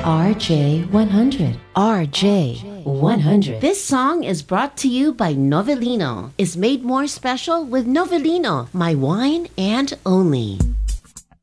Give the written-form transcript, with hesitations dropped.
RJ100. RJ100. This song is brought to you by Novellino. Is made more special with Novellino, my wine and only.